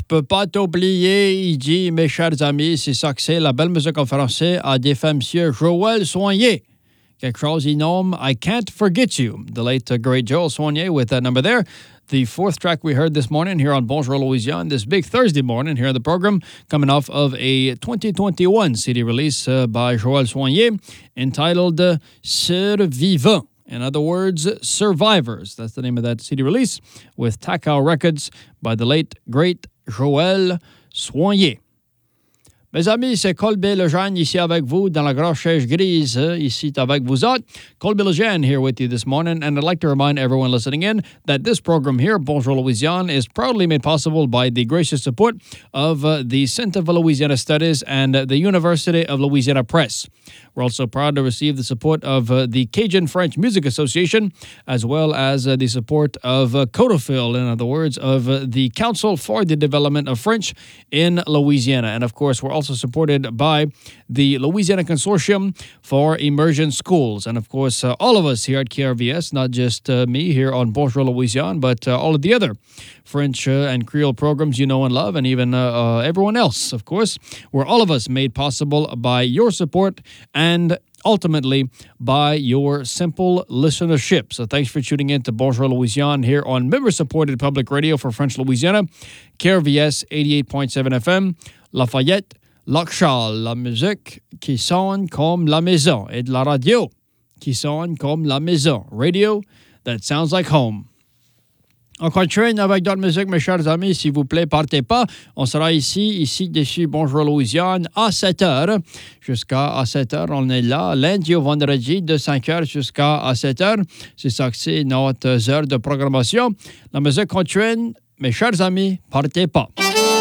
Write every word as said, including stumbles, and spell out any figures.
peux pas t'oublier, il dit, mes chers amis, c'est ça que c'est, la belle musique en français a défait Monsieur Joël Soigné. Quelque chose il nomme I Can't Forget You. The late uh, great Joel Soigné with that number there. The fourth track we heard this morning here on Bonjour Louisiane, this big Thursday morning here in the program, coming off of a twenty twenty-one C D release uh, by Joël Soigné entitled uh, Survivants. In other words, Survivors. That's the name of that C D release with Takao Records by the late, great Joël Soigné. Mes amis, c'est Colby Lejeune ici avec vous dans la grosse chaise grise, ici avec vous autres. Colby Lejeune here with you this morning, and I'd like to remind everyone listening in that this program here, Bonjour Louisiane, is proudly made possible by the gracious support of uh, the Center for Louisiana Studies and uh, the University of Louisiana Press. We're also proud to receive the support of uh, the Cajun French Music Association, as well as uh, the support of uh, CODAFIL, in other words, of uh, the Council for the Development of French in Louisiana. And of course, we're also supported by the Louisiana Consortium for Immersion Schools. And of course, uh, all of us here at K R V S, not just uh, me here on Bonjour Louisiane, but uh, all of the other French uh, and Creole programs you know and love, and even uh, uh, everyone else, of course. We're all of us made possible by your support and ultimately by your simple listenership. So thanks for tuning in to Bonjour Louisiane here on member-supported public radio for French Louisiana, K R V S eighty-eight point seven F M, Lafayette, Lac-Charles, la musique qui sonne comme la maison, et de la radio qui sonne comme la maison. Radio that sounds like home. On continue avec d'autres musiques, mes chers amis. S'il vous plaît, partez pas. On sera ici, ici, dessus Bonjour Louisiane, à sept heures. Jusqu'à à sept heures, on est là. Lundi au vendredi, de cinq heures jusqu'à à sept heures. C'est ça que c'est notre heure de programmation. La musique continue. Mes chers amis, partez pas.